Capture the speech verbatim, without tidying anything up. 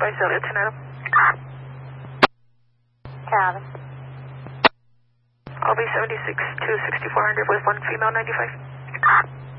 Visalia, ten Adam. Calvin. I'll be seventy-six to sixty-four hundred with one female ninety-five.